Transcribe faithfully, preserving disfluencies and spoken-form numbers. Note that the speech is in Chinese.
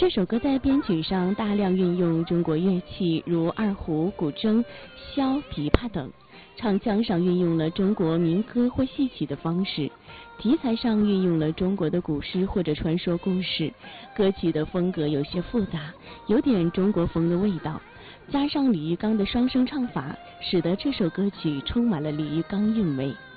这首歌在编曲上大量运用中国乐器，如二胡、古筝、箫、琵琶等。唱腔上运用了中国民歌或戏曲的方式，题材上运用了中国的古诗或者传说故事。歌曲的风格有些复杂，有点中国风的味道，加上李玉刚的双声唱法，使得这首歌曲充满了李玉刚韵味。